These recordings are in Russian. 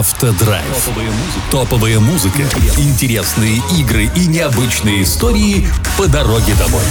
Автодрайв. Топовая музыка, интересные игры и необычные истории по дороге домой.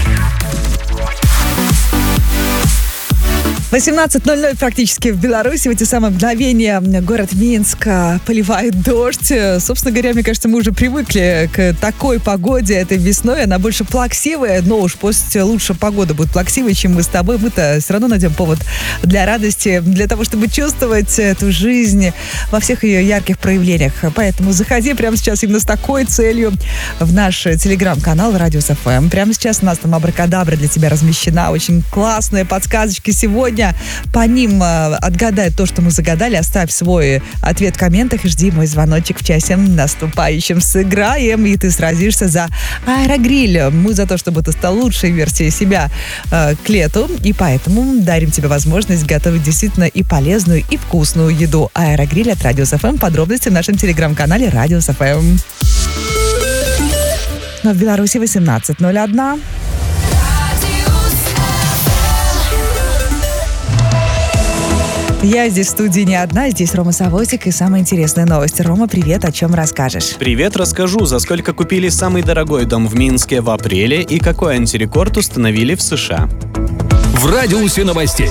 18:00 практически в Беларуси. В эти самые мгновения город Минск поливает дождь. Собственно говоря, мне кажется, мы уже привыкли к такой погоде этой весной. Она больше плаксивая, но уж пусть лучше погода будет плаксивой, чем мы с тобой. Мы-то все равно найдем повод для радости, для того, чтобы чувствовать эту жизнь во всех ее ярких проявлениях. Поэтому заходи прямо сейчас именно с такой целью в наш телеграм-канал Радиус ФМ. Прямо сейчас у нас там абракадабра для тебя размещена. Очень классные подсказочки сегодня. По ним отгадай то, что мы загадали. Оставь свой ответ в комментах и жди мой звоночек в часе наступающем. Сыграем, и ты сразишься за аэрогриль. Мы за то, чтобы ты стал лучшей версией себя к лету. И поэтому дарим тебе возможность готовить действительно и полезную, и вкусную еду. Аэрогриль от Радиус ФМ. Подробности в нашем телеграм-канале Радиус ФМ. Но в Беларуси 18:01. Я здесь в студии не одна, здесь Рома Савосик и самые интересные новости. Рома, привет, о чем расскажешь? Привет, расскажу, за сколько купили самый дорогой дом в Минске в апреле и какой антирекорд установили в США. В радиусе новостей.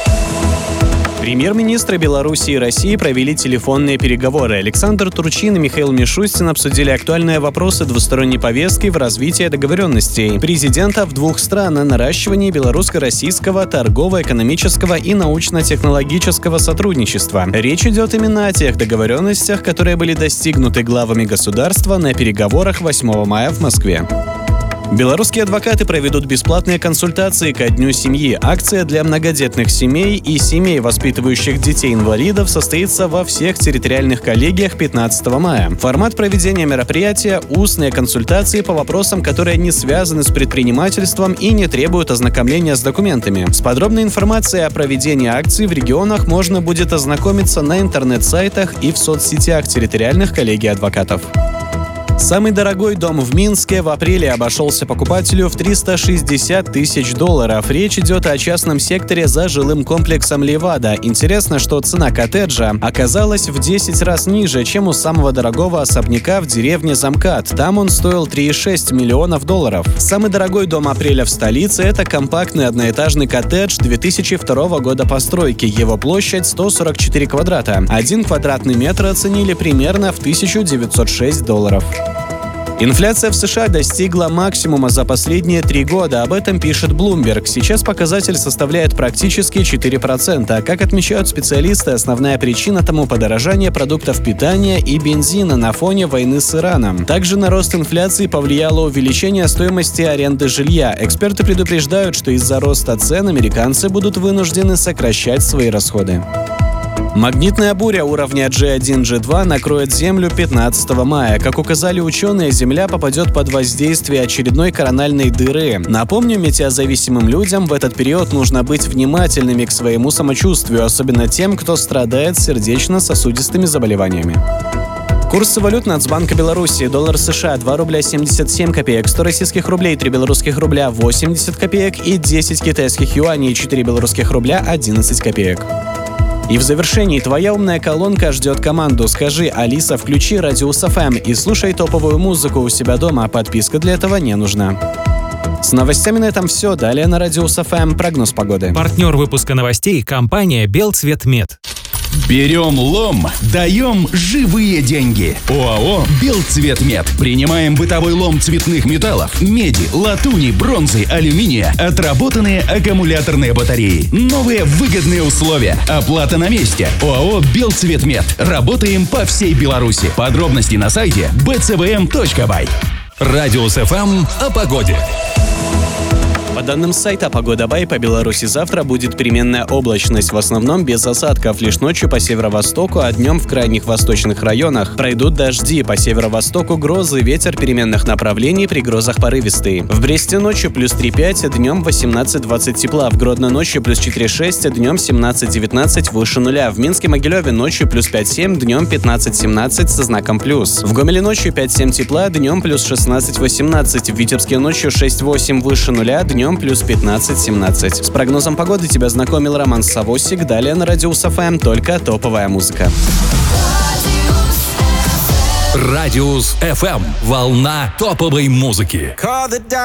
Премьер-министры Беларуси и России провели телефонные переговоры. Александр Турчин и Михаил Мишустин обсудили актуальные вопросы двусторонней повестки в развитии договоренностей президентов двух стран о наращивании белорусско-российского торгово-экономического и научно-технологического сотрудничества. Речь идет именно о тех договоренностях, которые были достигнуты главами государства на переговорах 8 мая в Москве. Белорусские адвокаты проведут бесплатные консультации ко Дню семьи. Акция для многодетных семей и семей, воспитывающих детей-инвалидов, состоится во всех территориальных коллегиях 15 мая. Формат проведения мероприятия – устные консультации по вопросам, которые не связаны с предпринимательством и не требуют ознакомления с документами. С подробной информацией о проведении акции в регионах можно будет ознакомиться на интернет-сайтах и в соцсетях территориальных коллегий адвокатов. Самый дорогой дом в Минске в апреле обошелся покупателю в $360 тысяч. Речь идет о частном секторе за жилым комплексом Левада. Интересно, что цена коттеджа оказалась в 10 раз ниже, чем у самого дорогого особняка в деревне Замкат. Там он стоил $3,6 миллионов. Самый дорогой дом апреля в столице – это компактный одноэтажный коттедж 2002 года постройки. Его площадь 144 квадрата. 1 квадратный метр оценили примерно в $1906. Инфляция в США достигла максимума за последние 3 года. Об этом пишет Bloomberg. Сейчас показатель составляет практически 4%. Как отмечают специалисты, основная причина тому подорожание продуктов питания и бензина на фоне войны с Ираном. Также на рост инфляции повлияло увеличение стоимости аренды жилья. Эксперты предупреждают, что из-за роста цен американцы будут вынуждены сокращать свои расходы. Магнитная буря уровня G1, G2 накроет Землю 15 мая. Как указали ученые, Земля попадет под воздействие очередной корональной дыры. Напомню, метеозависимым людям в этот период нужно быть внимательными к своему самочувствию, особенно тем, кто страдает сердечно-сосудистыми заболеваниями. Курсы валют Нацбанка Беларуси. Доллар США 2 рубля 77 копеек, 100 российских рублей, 3 белорусских рубля 80 копеек и 10 китайских юаней, 4 белорусских рубля 11 копеек. И в завершении твоя умная колонка ждет команду. Скажи: «Алиса, включи Радиус ФМ» и слушай топовую музыку у себя дома. Подписка для этого не нужна. С новостями на этом все. Далее на Радиус ФМ прогноз погоды. Партнер выпуска новостей – компания «Белцветмет». Берем лом, даем живые деньги. ОАО «Белцветмет». Принимаем бытовой лом цветных металлов, меди, латуни, бронзы, алюминия, отработанные аккумуляторные батареи. Новые выгодные условия. Оплата на месте. ОАО «Белцветмет». Работаем по всей Беларуси. Подробности на сайте bcvm.by. Радиус ФМ о погоде. По данным сайта «Погода.бай», по Беларуси завтра будет переменная облачность, в основном без осадков. Лишь ночью по северо-востоку, а днем в крайних восточных районах пройдут дожди. По северо-востоку грозы, ветер переменных направлений, при грозах порывистый. В Бресте ночью плюс 3,5, днем 18-20 тепла. В Гродно ночью плюс 4,6, днем 17-19 выше нуля. В Минске-Могилеве ночью плюс 5,7, днем 15-17 со знаком плюс. В Гомеле ночью 5,7 тепла, днем плюс 16-18. В Витебске ночью 6,8 выше нуля, днем вечером плюс 15-17. С прогнозом погоды тебя знакомил Роман Савосик. Далее на Радиус ФМ только топовая музыка. Радиус FM. Волна топовой музыки.